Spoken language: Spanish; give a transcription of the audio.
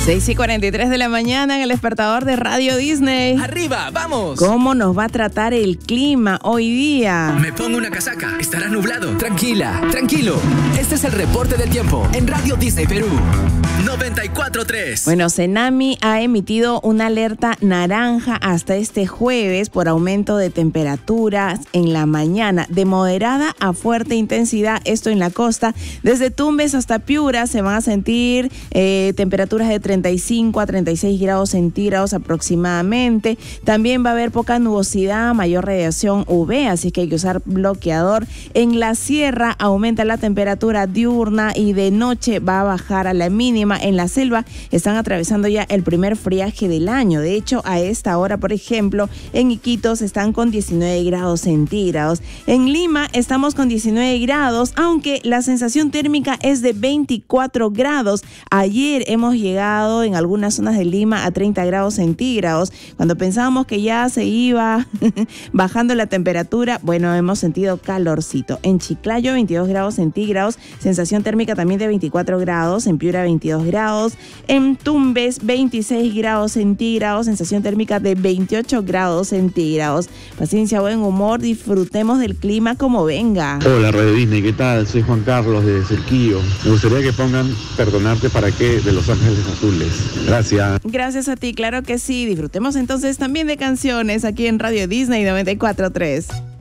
6:43 de la mañana en el despertador de Radio Disney. ¡Arriba, vamos! ¿Cómo nos va a tratar el clima hoy día? Me pongo una casaca, estará nublado. Tranquila, tranquilo. Este es el reporte del tiempo en Radio Disney Perú 94.3. Bueno, Cenami ha emitido una alerta naranja hasta este jueves por aumento de temperaturas en la mañana, de moderada a fuerte intensidad, esto en la costa. Desde Tumbes hasta Piura se van a sentir temperaturas de 35 a 36 grados centígrados aproximadamente. También va a haber poca nubosidad, mayor radiación UV, así que hay que usar bloqueador. En la sierra aumenta la temperatura diurna y de noche va a bajar a la mínima. En la selva están atravesando ya el primer friaje del año. De hecho, a esta hora, por ejemplo, en Iquitos están con 19 grados centígrados. En Lima estamos con 19 grados, aunque la sensación térmica es de 24 grados. Ayer hemos llegado en algunas zonas de Lima a 30 grados centígrados. Cuando pensábamos que ya se iba bajando la temperatura, bueno, hemos sentido calorcito. En Chiclayo 22 grados centígrados, sensación térmica también de 24 grados, en Piura 22 grados, en Tumbes 26 grados centígrados, sensación térmica de 28 grados centígrados. Paciencia, buen humor, disfrutemos del clima como venga. Hola Radio Disney, ¿qué tal? Soy Juan Carlos de Cerquillo. Me gustaría que pongan Perdonarte para qué de Los Ángeles Azules. Gracias. Gracias a ti, claro que sí. Disfrutemos entonces también de canciones aquí en Radio Disney 94.3.